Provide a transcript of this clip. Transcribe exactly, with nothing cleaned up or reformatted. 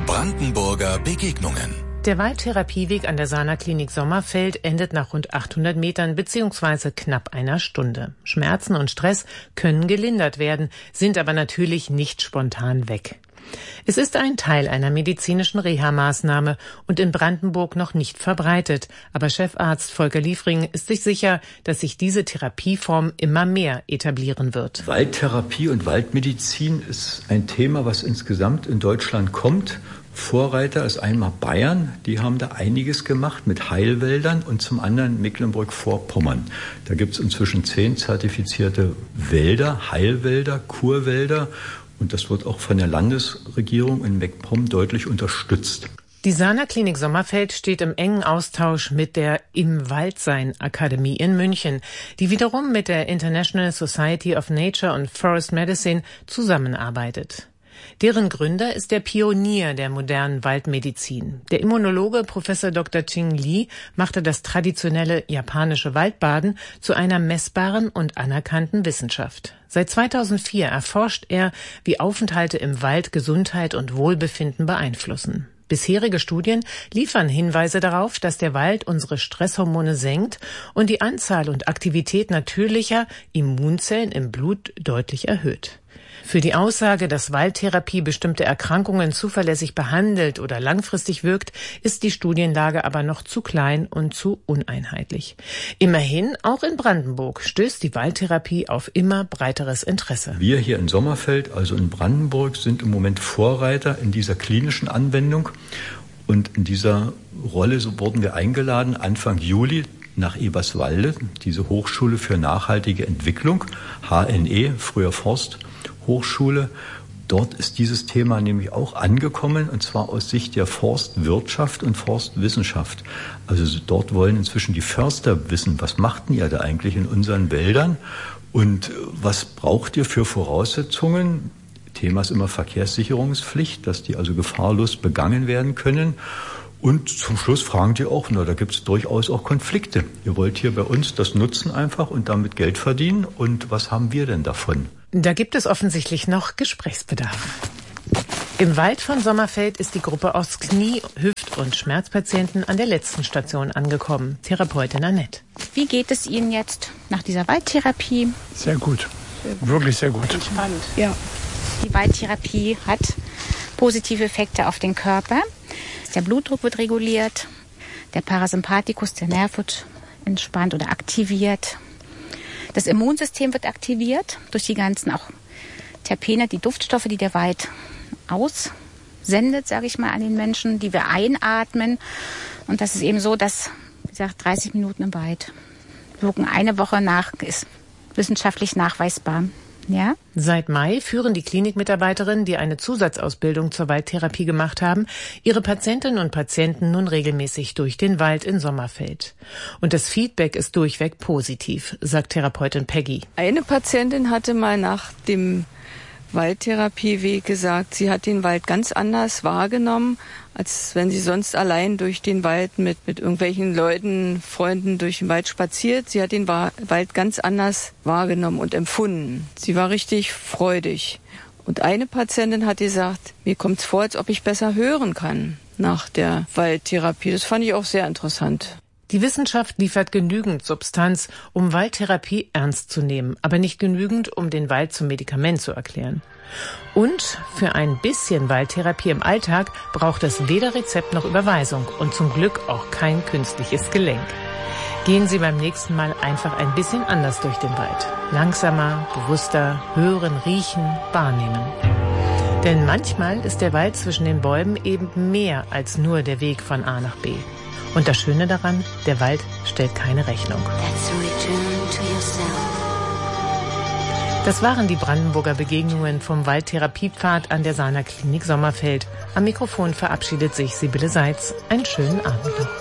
Brandenburger Begegnungen. Der Waldtherapieweg an der Sana Klinik Sommerfeld endet nach rund achthundert Metern bzw. knapp einer Stunde. Schmerzen und Stress können gelindert werden, sind aber natürlich nicht spontan weg. Es ist ein Teil einer medizinischen Reha-Maßnahme und in Brandenburg noch nicht verbreitet. Aber Chefarzt Volker Liefring ist sich sicher, dass sich diese Therapieform immer mehr etablieren wird. Waldtherapie und Waldmedizin ist ein Thema, was insgesamt in Deutschland kommt. Vorreiter ist einmal Bayern, die haben da einiges gemacht mit Heilwäldern, und zum anderen Mecklenburg-Vorpommern. Da gibt es inzwischen zehn zertifizierte Wälder, Heilwälder, Kurwälder, und das wird auch von der Landesregierung in MacPom deutlich unterstützt. Die Sana Klinik Sommerfeld steht im engen Austausch mit der Im Waldsein Akademie in München, die wiederum mit der International Society of Nature and Forest Medicine zusammenarbeitet. Deren Gründer ist der Pionier der modernen Waldmedizin. Der Immunologe Professor Doktor Ching Li machte das traditionelle japanische Waldbaden zu einer messbaren und anerkannten Wissenschaft. Seit zweitausendvier erforscht er, wie Aufenthalte im Wald Gesundheit und Wohlbefinden beeinflussen. Bisherige Studien liefern Hinweise darauf, dass der Wald unsere Stresshormone senkt und die Anzahl und Aktivität natürlicher Immunzellen im Blut deutlich erhöht. Für die Aussage, dass Waldtherapie bestimmte Erkrankungen zuverlässig behandelt oder langfristig wirkt, ist die Studienlage aber noch zu klein und zu uneinheitlich. Immerhin, auch in Brandenburg stößt die Waldtherapie auf immer breiteres Interesse. Wir hier in Sommerfeld, also in Brandenburg, sind im Moment Vorreiter in dieser klinischen Anwendung. Und in dieser Rolle so wurden wir eingeladen, Anfang Juli nach Eberswalde, diese Hochschule für nachhaltige Entwicklung, H N E, früher Forst. Hochschule. Dort ist dieses Thema nämlich auch angekommen, und zwar aus Sicht der Forstwirtschaft und Forstwissenschaft. Also dort wollen inzwischen die Förster wissen, was macht denn ihr da eigentlich in unseren Wäldern und was braucht ihr für Voraussetzungen? Thema ist immer Verkehrssicherungspflicht, dass die also gefahrlos begangen werden können. Und zum Schluss fragen die auch, na, da gibt es durchaus auch Konflikte. Ihr wollt hier bei uns das nutzen einfach und damit Geld verdienen. Und was haben wir denn davon? Da gibt es offensichtlich noch Gesprächsbedarf. Im Wald von Sommerfeld ist die Gruppe aus Knie-, Hüft- und Schmerzpatienten an der letzten Station angekommen. Therapeutin Annette. Wie geht es Ihnen jetzt nach dieser Waldtherapie? Sehr gut. Wirklich sehr gut. Entspannt. Ja. Die Waldtherapie hat positive Effekte auf den Körper. Der Blutdruck wird reguliert, der Parasympathikus, der Nerv wird entspannt oder aktiviert. Das Immunsystem wird aktiviert durch die ganzen auch Terpene, die Duftstoffe, die der Wald aussendet, sage ich mal, an den Menschen, die wir einatmen. Und das ist eben so, dass, wie gesagt, dreißig Minuten im Wald wirken eine Woche nach, ist wissenschaftlich nachweisbar. Ja? Seit Mai führen die Klinikmitarbeiterinnen, die eine Zusatzausbildung zur Waldtherapie gemacht haben, ihre Patientinnen und Patienten nun regelmäßig durch den Wald in Sommerfeld. Und das Feedback ist durchweg positiv, sagt Therapeutin Peggy. Eine Patientin hatte mal nach dem Waldtherapieweg gesagt, sie hat den Wald ganz anders wahrgenommen, als wenn sie sonst allein durch den Wald mit, mit irgendwelchen Leuten, Freunden durch den Wald spaziert. Sie hat den Wald ganz anders wahrgenommen und empfunden. Sie war richtig freudig. Und eine Patientin hat gesagt, mir kommt es vor, als ob ich besser hören kann nach der Waldtherapie. Das fand ich auch sehr interessant. Die Wissenschaft liefert genügend Substanz, um Waldtherapie ernst zu nehmen, aber nicht genügend, um den Wald zum Medikament zu erklären. Und für ein bisschen Waldtherapie im Alltag braucht es weder Rezept noch Überweisung und zum Glück auch kein künstliches Gelenk. Gehen Sie beim nächsten Mal einfach ein bisschen anders durch den Wald. Langsamer, bewusster, hören, riechen, wahrnehmen. Denn manchmal ist der Wald zwischen den Bäumen eben mehr als nur der Weg von A nach B. Und das Schöne daran, der Wald stellt keine Rechnung. Das waren die Brandenburger Begegnungen vom Waldtherapiepfad an der Sana Klinik Sommerfeld. Am Mikrofon verabschiedet sich Sibylle Seitz. Einen schönen Abend noch.